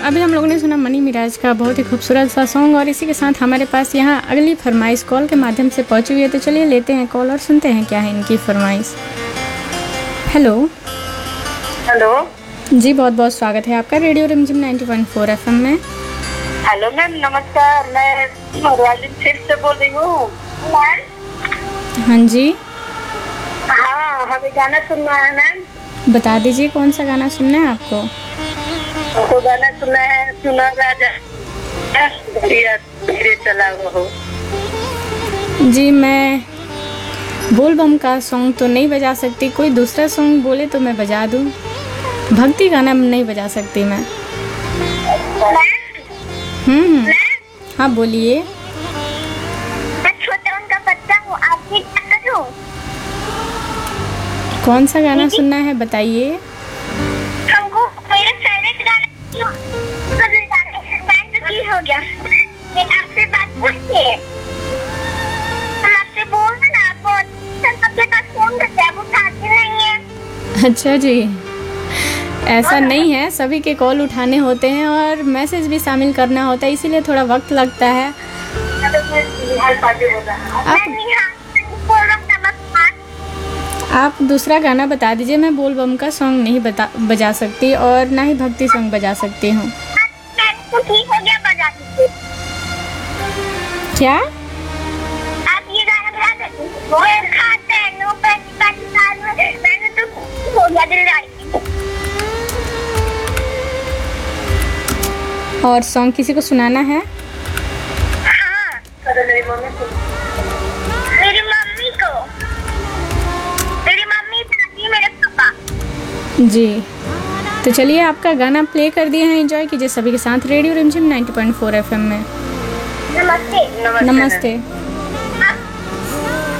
अभी हम लोगों ने सुना मनी मिराज का बहुत ही खूबसूरत सा सॉन्ग, और इसी के साथ हमारे पास यहाँ अगली फरमाइश कॉल के माध्यम से पहुँची हुई है। तो चलिए लेते हैं कॉल और सुनते हैं क्या है इनकी फरमाइश। हेलो। हेलो जी, बहुत बहुत स्वागत है आपका रेडियो रिमझिम 90.4 FM में। हेलो मैम, नमस्कार। मैं मरवाली फिर से बोल रही हूँ। हाँ जी, हाँ, हमें गाना सुनना है मैम। बता दीजिए कौन सा गाना सुनना है आपको। तो गाना सुनना है, सुना राजा धीरे धीरे चला वो हो। जी, मैं बोल बम का सॉन्ग तो नहीं बजा सकती, कोई दूसरा सॉन्ग बोले तो मैं बजा दूँ। भक्ति गाना नहीं बजा सकती मैं। हाँ बोलिए। मैं छोटा उनका बच्चा हूँ, आपकी क्या करूँ? कौन सा गाना सुनना है बताइए। हमको मेरा फेवरेट गाना की हो गया। मैं आपसे बात पूछती है, हम आपसे बोल रहे ना, आप सबके पास फोन करते हैं, आप उठाते नहीं है। अच्छा जी, ऐसा नहीं है, सभी के कॉल उठाने होते हैं और मैसेज भी शामिल करना होता है, इसीलिए थोड़ा वक्त लगता है। आप दूसरा गाना बता दीजिए। मैं बोल बम का सॉन्ग नहीं बजा सकती और ना ही भक्ति सॉन्ग बजा सकती हूँ। ठीक हो गया, बजा दीजिए। क्या आप ये गाना बजा सकते हैं? खाते हैं नो पाकिस्तान में, मैंने तो हो गया दिलदारी। और सॉन्ग किसी को सुनाना है? हाँ, मेरी मम्मी को, मेरी दादी, मेरे पापा। जी, तो चलिए आपका गाना प्ले कर दिए हैं, एंजॉय कीजिए सभी के साथ रेडियो रिमझिम 90.4 FM में। नमस्ते। नमस्ते।